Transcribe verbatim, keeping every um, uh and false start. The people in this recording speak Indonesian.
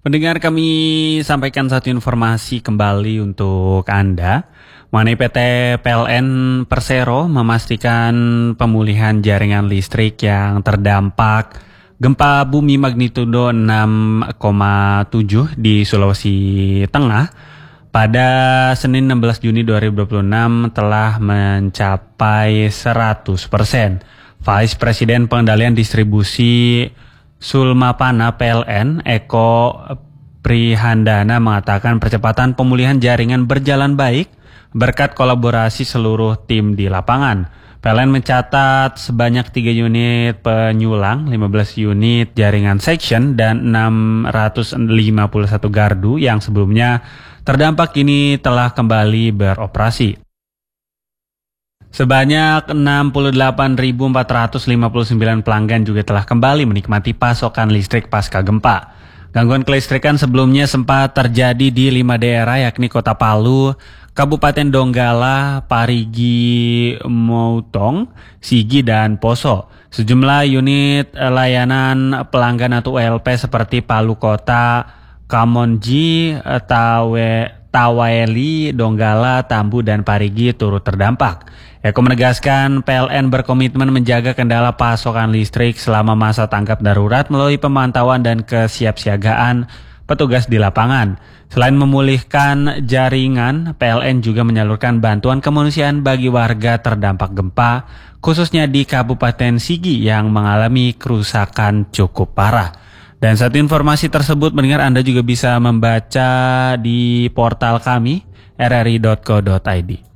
Pendengar, kami sampaikan satu informasi kembali untuk Anda mengenai P T P L N Persero memastikan pemulihan jaringan listrik yang terdampak gempa bumi magnitudo enam koma tujuh di Sulawesi Tengah pada Senin enam belas Juni dua ribu dua puluh enam telah mencapai seratus persen. Vice Presiden Pengendalian Distribusi Sulmapana P L N, Eko Prihandana, mengatakan percepatan pemulihan jaringan berjalan baik berkat kolaborasi seluruh tim di lapangan. P L N mencatat sebanyak tiga unit penyulang, lima belas unit jaringan section, dan enam ratus lima puluh satu gardu yang sebelumnya terdampak kini telah kembali beroperasi. Sebanyak enam puluh delapan ribu empat ratus lima puluh sembilan pelanggan juga telah kembali menikmati pasokan listrik pasca gempa. Gangguan kelistrikan sebelumnya sempat terjadi di lima daerah, yakni Kota Palu, Kabupaten Donggala, Parigi Motong, Sigi, dan Poso. Sejumlah unit layanan pelanggan atau U L P seperti Palu Kota, Kamonji, Tawe, Tawaeli, Donggala, Tambu, dan Parigi turut terdampak. Eko menegaskan P L N berkomitmen menjaga kendala pasokan listrik selama masa tanggap darurat melalui pemantauan dan kesiapsiagaan petugas di lapangan. Selain memulihkan jaringan, P L N juga menyalurkan bantuan kemanusiaan bagi warga terdampak gempa, khususnya di Kabupaten Sigi yang mengalami kerusakan cukup parah. Dan satu informasi tersebut mendengar Anda juga bisa membaca di portal kami r r i dot co dot i d.